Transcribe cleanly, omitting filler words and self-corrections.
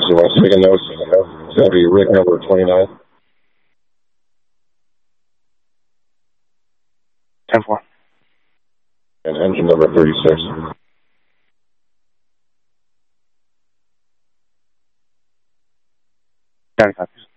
You want to take a note? It's going to be rig number 29. 10-4. And engine number 36. Got it, copies.